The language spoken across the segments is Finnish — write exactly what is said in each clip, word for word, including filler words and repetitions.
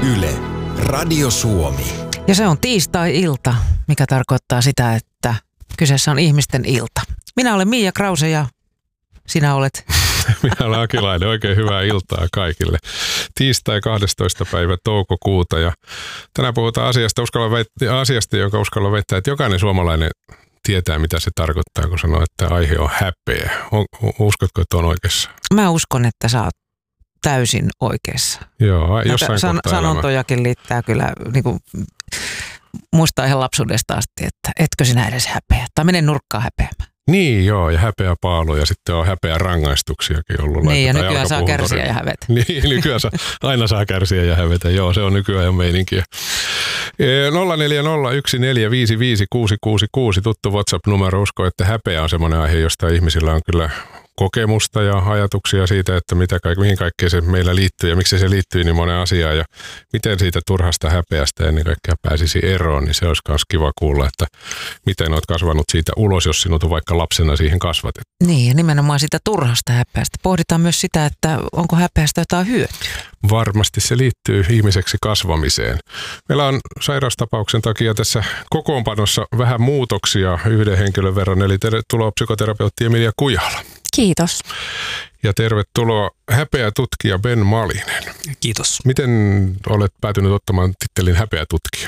Yle, Radio Suomi. Ja se on tiistai-ilta, mikä tarkoittaa sitä, että kyseessä on ihmisten ilta. Minä olen Miia Krause ja sinä olet... Minä olen Akilainen. Oikein hyvää iltaa kaikille. Tiistai kahdestoista päivä toukokuuta ja tänään puhutaan asiasta, uskalla väittää, asiasta joka uskalla väittää, että jokainen suomalainen tietää, mitä se tarkoittaa, kun sanoo, että aihe on häpeä. On, uskotko, että on oikeassa? Mä uskon, että sä oot täysin oikeassa. Joo, jossain san- kohtaa sanontojakin liittää kyllä, niin kuin, muistaa ihan lapsuudesta asti, että etkö sinä edes häpeä. Tai mene nurkkaan häpeämään. Niin joo, ja häpeä paalu ja sitten on häpeä rangaistuksiakin ollut. Niin, ja nykyään saa kärsiä ja hävetä. Niin, nykyään saa, aina saa kärsiä ja hävetä. Joo, se on nykyään meininkiä. nolla neljä nolla yksi neljä viisi viisi kuusi kuusi kuusi, tuttu WhatsApp-numero. Usko, että häpeä on semmoinen aihe, josta ihmisillä on kyllä kokemusta ja ajatuksia siitä, että mitä kaik, mihin kaikkeen se meillä liittyy ja miksi se liittyy niin monen asiaan ja miten siitä turhasta häpeästä ennen kaikkea pääsisi eroon, niin se olisi myös kiva kuulla, että miten olet kasvanut siitä ulos, jos sinut on vaikka lapsena siihen kasvatettu. Niin, ja nimenomaan siitä turhasta häpeästä. Pohditaan myös sitä, että onko häpeästä jotain hyötyä. Varmasti se liittyy ihmiseksi kasvamiseen. Meillä on sairaustapauksen takia tässä kokoonpanossa vähän muutoksia yhden henkilön verran, eli tervetuloa psykoterapeutti Emilia Kujala. Kiitos. Ja tervetuloa häpeätutkija Ben Malinen. Kiitos. Miten olet päätynyt ottamaan tittelin häpeätutkija?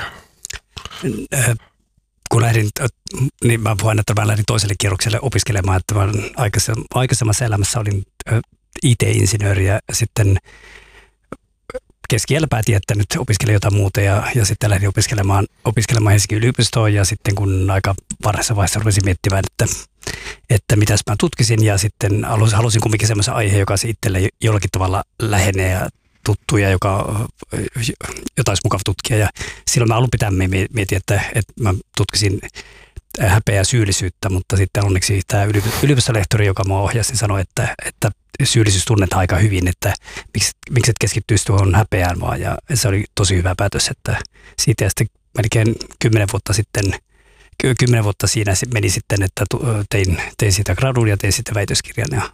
Kun lähdin, niin mä voin, että mä lähdin toiselle kierrokselle opiskelemaan, että mä aikaisemmassa elämässä olin I T-insinööri ja sitten keskiellä päätin, että nyt opiskelen jotain muuta ja, ja sitten lähdin opiskelemaan, opiskelemaan Helsingin yliopistoon ja sitten kun aika varhaisessa vaiheessa rupesin miettimään, että, että mitäs mä tutkisin ja sitten halusin, halusin kumminkin semmoisen aiheen, joka se itselle jollakin tavalla lähenee ja tuttu ja joka, jota olisi mukava tutkia ja silloin mä alun pitää mietin, että, että mä tutkisin häpeää syyllisyyttä, mutta sitten onneksi tämä yliopistolehtori, joka mua ohjasi, sanoi, että, että syyllisyys tunnetaan aika hyvin, että miksi, miksi et keskittyisi tuohon häpeään vaan. Ja se oli tosi hyvä päätös, että siitä ja sitten melkein kymmenen vuotta sitten, kymmenen vuotta siinä meni sitten, että tein, tein siitä gradun ja tein sitten väitöskirjan ja,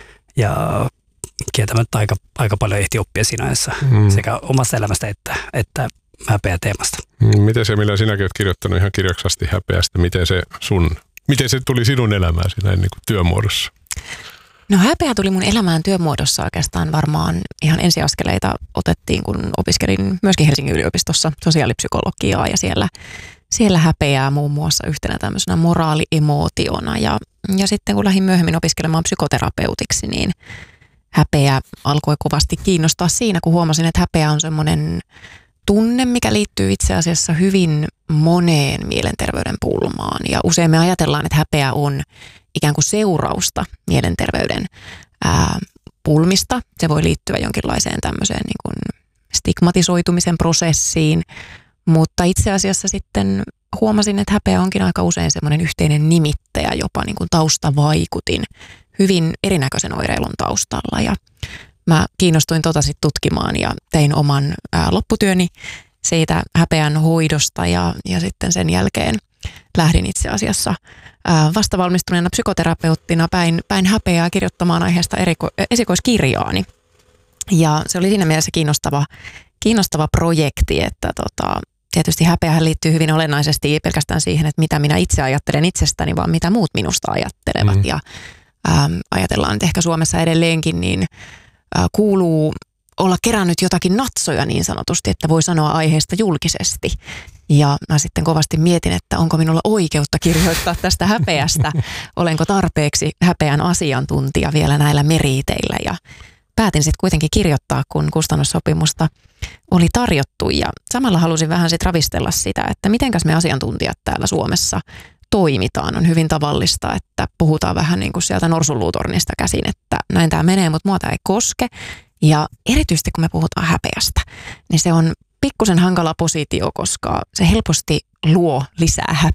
ja kieltämättä aika, aika paljon ehti oppia siinä ajassa mm. sekä omasta elämästä että, että häpeä teemasta. Miten se, millä sinäkin olet kirjoittanut ihan kirjaksasti häpeästä, miten se sun, miten se tuli sinun elämään siinä niin kuin työmuodossa? No häpeä tuli mun elämään työmuodossa oikeastaan varmaan ihan ensiaskeleita otettiin, kun opiskelin myöskin Helsingin yliopistossa sosiaalipsykologiaa ja siellä, siellä häpeää muun muassa yhtenä tämmöisenä moraaliemotiona ja, ja sitten kun lähdin myöhemmin opiskelemaan psykoterapeutiksi, niin häpeä alkoi kovasti kiinnostaa siinä, kun huomasin, että häpeä on semmoinen tunne, mikä liittyy itse asiassa hyvin moneen mielenterveyden pulmaan. Ja usein me ajatellaan, että häpeä on ikään kuin seurausta mielenterveyden ää, pulmista. Se voi liittyä jonkinlaiseen tämmöiseen niin kuin stigmatisoitumisen prosessiin, mutta itse asiassa sitten huomasin, että häpeä onkin aika usein semmoinen yhteinen nimittäjä, jopa niin kuin taustavaikutin hyvin erinäköisen oireilun taustalla ja mä kiinnostuin tota sit tutkimaan ja tein oman ää, lopputyöni siitä häpeän hoidosta ja, ja sitten sen jälkeen lähdin itse asiassa ää, vastavalmistuneena psykoterapeuttina päin, päin häpeää kirjoittamaan aiheesta eriko, esikoiskirjaani. Ja se oli siinä mielessä kiinnostava, kiinnostava projekti, että tota, tietysti häpeähän liittyy hyvin olennaisesti ei pelkästään siihen, että mitä minä itse ajattelen itsestäni, vaan mitä muut minusta ajattelevat. Mm. Ja ää, ajatellaan, että ehkä Suomessa edelleenkin niin kuuluu olla kerännyt jotakin natsoja niin sanotusti, että voi sanoa aiheesta julkisesti. Ja mä sitten kovasti mietin, että onko minulla oikeutta kirjoittaa tästä häpeästä, olenko tarpeeksi häpeän asiantuntija vielä näillä meriteillä. Ja päätin sitten kuitenkin kirjoittaa, kun kustannussopimusta oli tarjottu. Ja samalla halusin vähän sitten ravistella sitä, että mitenkäs me asiantuntijat täällä Suomessa toimitaan. On hyvin tavallista, että puhutaan vähän niin kuin sieltä norsunluutornista käsin, että näin tämä menee, mutta mua tämä ei koske. Ja erityisesti kun me puhutaan häpeästä, niin se on pikkusen hankala positio, koska se helposti luo lisää